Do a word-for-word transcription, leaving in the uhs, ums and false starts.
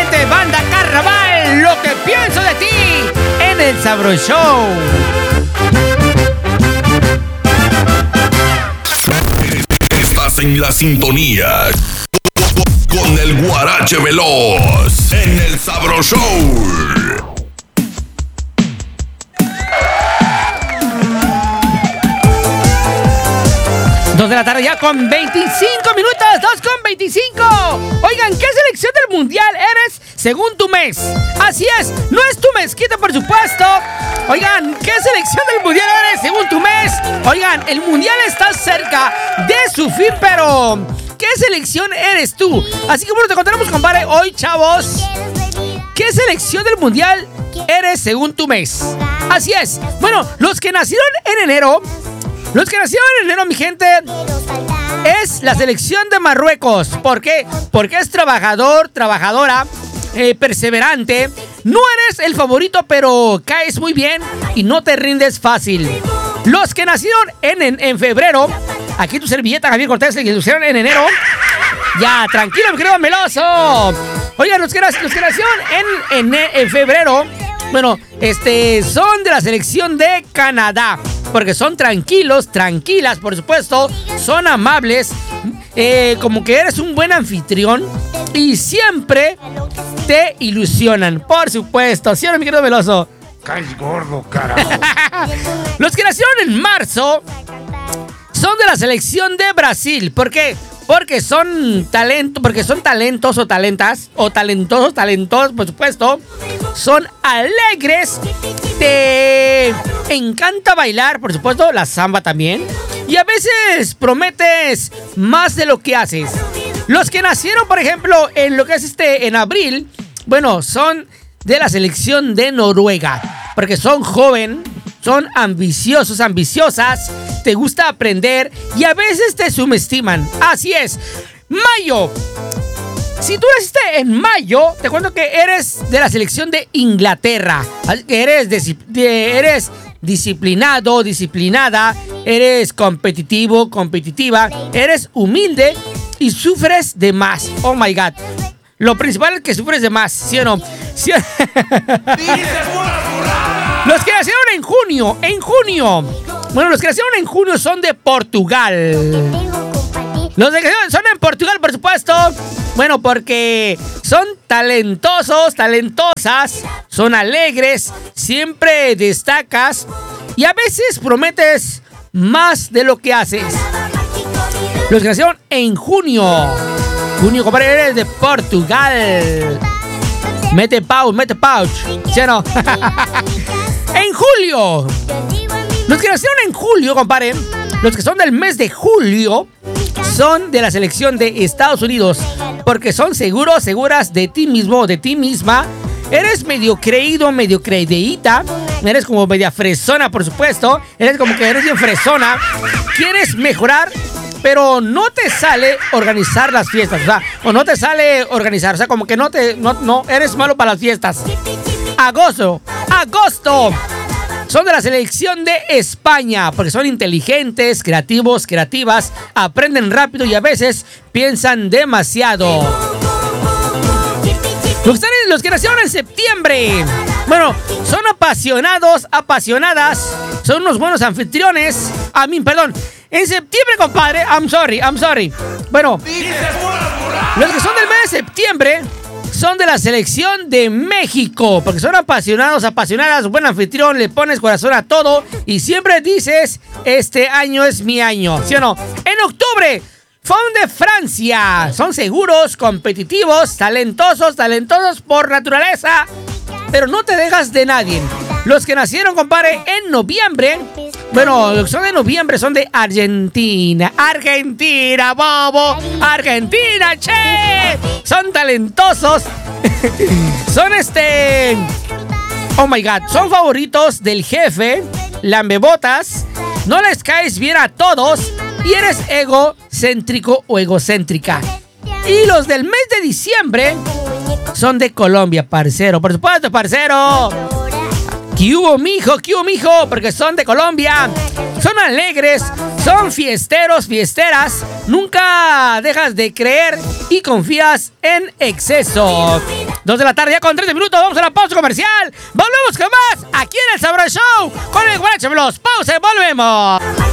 Exactamente, Banda Carnaval, lo que pienso de ti en el Sabro Show. Estás en la sintonía con el Guarache Veloz en el Sabro Show. Dos de la tarde ya con veinticinco minutos, dos con veinticinco. Oigan, ¿qué selección del mundial eres según tu mes? Así es, no es tu mezquita, por supuesto. Oigan, ¿qué selección del mundial eres según tu mes? Oigan, el mundial está cerca de su fin, pero ¿qué selección eres tú? Así que bueno, te contaremos, compadre, hoy, chavos, ¿qué selección del mundial eres según tu mes? Así es, bueno, los que nacieron en enero... Los que nacieron en enero, mi gente, es la selección de Marruecos. ¿Por qué? Porque es trabajador, trabajadora, eh, perseverante. No eres el favorito, pero caes muy bien y no te rindes fácil. Los que nacieron en, en, en febrero, aquí tu servilleta, Javier Cortés, que nacieron en enero. Ya, tranquilo, mi querido Meloso. Oigan, los que, los que nacieron en, en, en febrero, bueno, este, son de la selección de Canadá. Porque son tranquilos, tranquilas, por supuesto. Son amables. Eh, como que eres un buen anfitrión. Y siempre te ilusionan, por supuesto. ¿Sí o no, mi querido Veloso? Caes gordo, carajo. Los que nacieron en marzo son de la selección de Brasil. ¿Por qué? Porque son talento, porque son talentos o talentas, o talentosos, talentosos, por supuesto. Son alegres, te encanta bailar, por supuesto, la samba también. Y a veces prometes más de lo que haces. Los que nacieron, por ejemplo, en lo que es este, en abril, bueno, son de la selección de Noruega. Porque son joven, son ambiciosos, ambiciosas, te gusta aprender y a veces te subestiman. Así es. Mayo. Si tú naciste en mayo, te cuento que eres de la selección de Inglaterra. Eres, de, de, eres disciplinado, disciplinada, eres competitivo, competitiva, eres humilde y sufres de más. Oh my God. Lo principal es que sufres de más, ¿sí o no? ¿Sí? Los que nacieron en junio, en junio. Bueno, los que nacieron en junio son de Portugal. Los que son en Portugal, por supuesto. Bueno, porque son talentosos, talentosas, son alegres, siempre destacas y a veces prometes más de lo que haces. Los que nacieron en junio. Junio, compadre, eres de Portugal. Mete pouch, mete pouch. ¿Sí o no? En julio. Los que nacieron en julio, compadre, los que son del mes de julio, son de la selección de Estados Unidos. Porque son seguros, seguras de ti mismo, de ti misma. Eres medio creído, medio creidita. Eres como media fresona, por supuesto. Eres como que eres bien fresona. Quieres mejorar, pero no te sale organizar las fiestas. O sea, o no te sale organizar. O sea, como que no te, no, no, eres malo para las fiestas. Agosto, agosto. Son de la selección de España, porque son inteligentes, creativos, creativas, aprenden rápido y a veces piensan demasiado. Los que, los que nacieron en septiembre, bueno, son apasionados, apasionadas, son unos buenos anfitriones. A mí, perdón, en septiembre, compadre, I'm sorry, I'm sorry. Bueno, los que son del mes de septiembre son de la selección de México, porque son apasionados, apasionadas, buen anfitrión, le pones corazón a todo y siempre dices, este año es mi año, ¿sí o no? En octubre, son de Francia, son seguros, competitivos, talentosos, talentosos por naturaleza, pero no te dejas de nadie. Los que nacieron, compadre, en noviembre, bueno, los que son de noviembre son de Argentina. Argentina, bobo. Argentina, che. Son talentosos. Son este... Oh my God. Son favoritos del jefe. Lambebotas. No les caes bien a todos. Y eres egocéntrico o egocéntrica. Y los del mes de diciembre son de Colombia, parcero. Por supuesto, parcero. ¿Qué hubo, mijo? ¿Qué hubo, mijo? Porque son de Colombia. Son alegres, son fiesteros, fiesteras. Nunca dejas de creer y confías en exceso. Dos de la tarde ya con trece minutos. Vamos a la pausa comercial. Volvemos con más aquí en el Sabroso Show con el Guarache Veloz. Pausa y volvemos.